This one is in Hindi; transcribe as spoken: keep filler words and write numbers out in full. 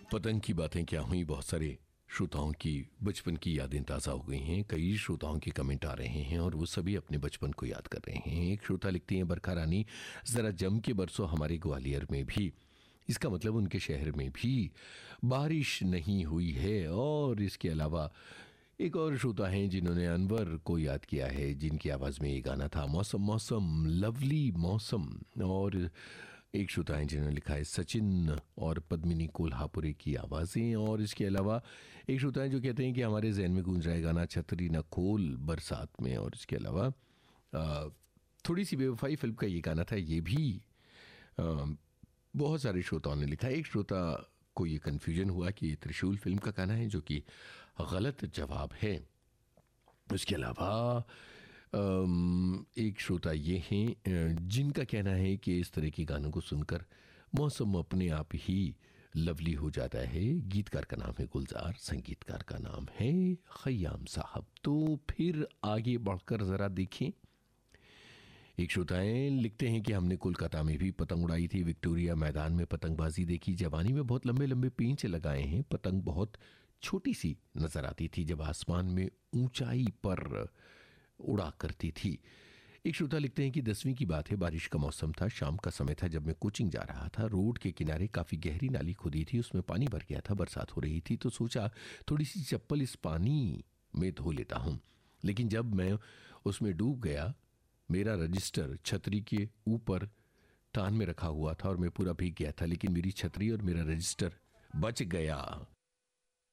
पतंग की बातें क्या हुई, बहुत सारे श्रोताओं की बचपन की यादें ताज़ा हो गई हैं। कई श्रोताओं के कमेंट आ रहे हैं और वो सभी अपने बचपन को याद कर रहे हैं। एक श्रोता लिखती हैं, बरखा रानी ज़रा जम के बरसों हमारे ग्वालियर में भी। इसका मतलब उनके शहर में भी बारिश नहीं हुई है। और इसके अलावा एक और श्रोता हैं जिन्होंने अनवर को याद किया है, जिनकी आवाज़ में ये गाना था, मौसम मौसम लवली मौसम। और एक श्रोता हैं जिन्होंने लिखा है सचिन और पद्मिनी कोल्हापुरी की आवाज़ें। और इसके अलावा एक श्रोता हैं जो कहते हैं कि हमारे जहन में गूंज रहा है गाना छतरी न खोल बरसात में। और इसके अलावा आ, थोड़ी सी बेवफाई फिल्म का ये गाना था, ये भी आ, बहुत सारे श्रोताओं ने लिखा है। एक श्रोता को ये कन्फ्यूजन हुआ कि ये त्रिशूल फिल्म का गाना है, जो कि गलत जवाब है। उसके अलावा एक श्रोता ये हैं जिनका कहना है कि इस तरह के गानों को सुनकर मौसम अपने आप ही लवली हो जाता है। गीतकार का नाम है गुलजार, संगीतकार का नाम है खयाम साहब। तो फिर आगे बढ़कर ज़रा देखें। एक श्रोताएं लिखते हैं कि हमने कोलकाता में भी पतंग उड़ाई थी, विक्टोरिया मैदान में पतंगबाजी देखी, जवानी में बहुत लंबे लंबे पेंच लगाए हैं। पतंग बहुत छोटी सी नजर आती थी जब आसमान में ऊंचाई पर उड़ा करती थी। एक श्रोता लिखते हैं कि दसवीं की बात है, बारिश का मौसम था, शाम का समय था जब मैं कोचिंग जा रहा था। रोड के किनारे काफ़ी गहरी नाली खुदी थी, उसमें पानी भर गया था, बरसात हो रही थी तो सोचा थोड़ी सी चप्पल इस पानी में धो लेता हूँ। लेकिन जब मैं उसमें डूब गया, मेरा रजिस्टर छतरी के ऊपर तान में रखा हुआ था और मैं पूरा भीग गया था, लेकिन मेरी छतरी और मेरा रजिस्टर बच गया।